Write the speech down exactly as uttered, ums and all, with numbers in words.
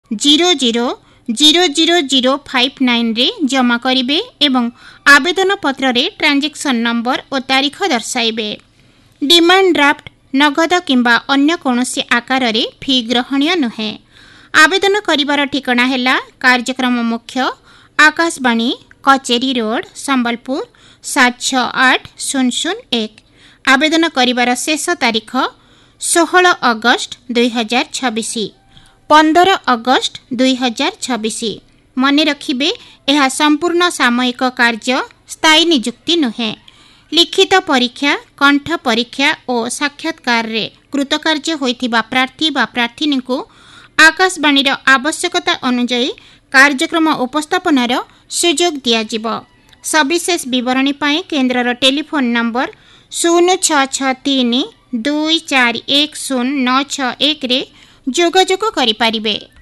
Zero zero zero zero zero five nine रे जमा करिवे एवं आवेदन पत्र रे ट्रांजैक्शन नंबर और तारीख दर्शाइबे। डिमांड ड्राफ्ट नगद किंबा अन्य कोनोसी आकार रे फी ग्रहणीय नुहे। आवेदन करिवार ठिकाना हैला कार्यक्रम मुख्य आकाशवाणी कचेरी रोड संबलपुर सात छह आठ शून्य शून्य एक। आवेदन करिवार शेष तारीख सोलह अगस्त दुई हजार छब्बीस पंद्रह अगस्त दुई हजार छब्बीस। मने रखिबे यह संपूर्ण सामयिक कार्य स्थायी नियुक्ति नुहे। लिखित परीक्षा कंठ परीक्षा और साक्षात्कार रे कृतकार्य होइथिबा प्रार्थी बा प्रार्थिनी को आकाशवाणी आवश्यकता अनुसार कार्यक्रम उपस्थापनार सुजोग दियाजिब। सविशेष विवरणी पाए केन्द्रर टेलीफोन नंबर शून्य छः छः तीन दुई चार एक शून्य नौ छः एक रे जोगाजोग करिपारिबे।